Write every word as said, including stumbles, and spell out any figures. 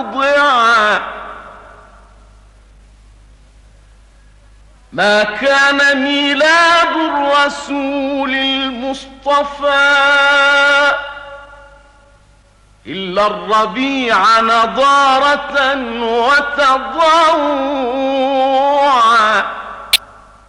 ضيعا. ما كان ميلاد الرسول المصطفى إلا الربيع نضارة وتضوعا.